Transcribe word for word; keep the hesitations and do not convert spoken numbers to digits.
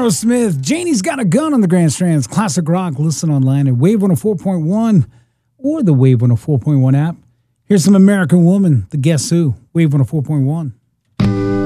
Aerosmith. Janie's Got a Gun on the Grand Strands. Classic rock. Listen online at Wave one oh four point one or the Wave one oh four point one app. Here's some American Woman, the Guess Who, Wave one oh four point one.